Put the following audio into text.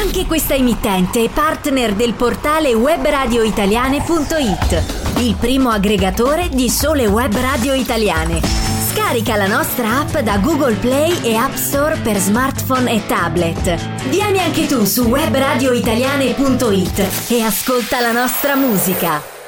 Anche questa emittente è partner del portale webradioitaliane.it, il primo aggregatore di sole web radio italiane. Scarica la nostra app da Google Play e App Store per smartphone e tablet. Vieni anche tu su webradioitaliane.it e ascolta la nostra musica.